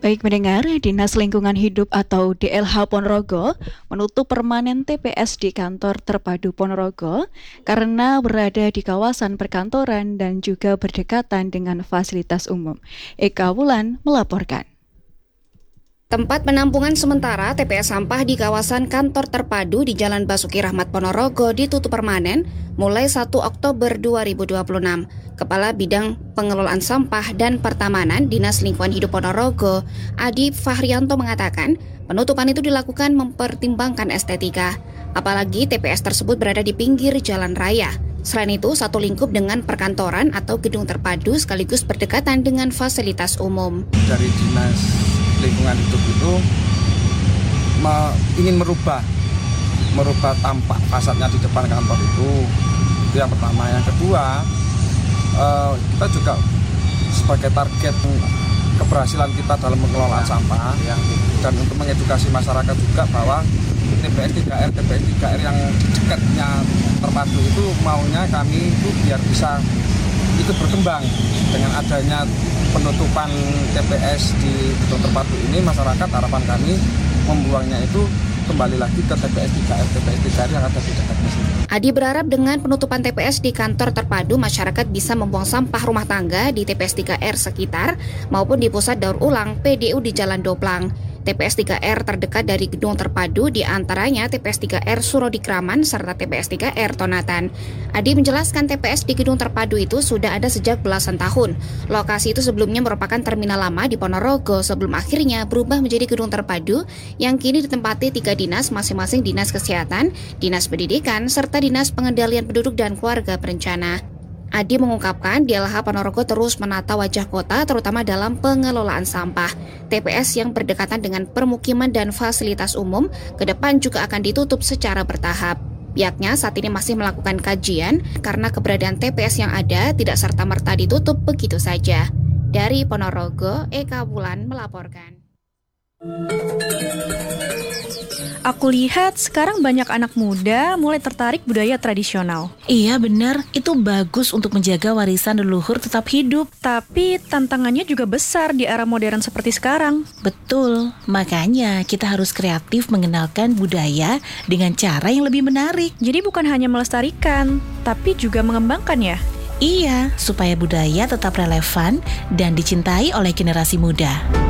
Baik mendengar, Dinas Lingkungan Hidup atau DLH Ponorogo menutup permanen TPS di kantor terpadu Ponorogo karena berada di kawasan perkantoran dan juga berdekatan dengan fasilitas umum. Eka Wulan melaporkan. Tempat penampungan sementara TPS sampah di kawasan kantor terpadu di Jalan Basuki Rahmat Ponorogo ditutup permanen mulai 1 Oktober 2026. Kepala Bidang Pengelolaan Sampah dan Pertamanan Dinas Lingkungan Hidup Ponorogo, Adi Fahrianto mengatakan, penutupan itu dilakukan mempertimbangkan estetika. Apalagi TPS tersebut berada di pinggir jalan raya. Selain itu, satu lingkup dengan perkantoran atau gedung terpadu sekaligus berdekatan dengan fasilitas umum. Dari Dinas Lingkungan Hidup itu ingin merubah tampak fasadnya di depan kantor itu yang pertama. Yang kedua, kita juga sebagai target keberhasilan kita dalam pengelolaan sampah dan untuk mengedukasi masyarakat juga bahwa TPS 3R yang dekatnya terpadu itu maunya kami itu biar bisa ikut berkembang. Dengan adanya penutupan TPS di gedung terpadu ini, masyarakat harapan kami membuangnya itu kembali lagi ke TPS 3R yang ada di dekatnya sini. Adi berharap dengan penutupan TPS di kantor terpadu, masyarakat bisa membuang sampah rumah tangga di TPS 3R sekitar maupun di pusat daur ulang PDU di Jalan Doplang. TPS 3R terdekat dari gedung terpadu di antaranya TPS 3R Surodikraman serta TPS 3R Tonatan. Adi menjelaskan TPS di gedung terpadu itu sudah ada sejak belasan tahun. Lokasi itu sebelumnya merupakan terminal lama di Ponorogo sebelum akhirnya berubah menjadi gedung terpadu yang kini ditempati 3 dinas, masing-masing Dinas Kesehatan, Dinas Pendidikan, serta Dinas Pengendalian Penduduk dan Keluarga Berencana. Adi mengungkapkan DLH Ponorogo terus menata wajah kota terutama dalam pengelolaan sampah. TPS yang berdekatan dengan permukiman dan fasilitas umum ke depan juga akan ditutup secara bertahap. Pihaknya saat ini masih melakukan kajian karena keberadaan TPS yang ada tidak serta-merta ditutup begitu saja. Dari Ponorogo, Eka Wulan melaporkan. Aku lihat sekarang banyak anak muda mulai tertarik budaya tradisional. Iya benar, itu bagus untuk menjaga warisan leluhur tetap hidup. Tapi tantangannya juga besar di era modern seperti sekarang. Betul, makanya kita harus kreatif mengenalkan budaya dengan cara yang lebih menarik. Jadi bukan hanya melestarikan, tapi juga mengembangkannya. Iya, supaya budaya tetap relevan dan dicintai oleh generasi muda.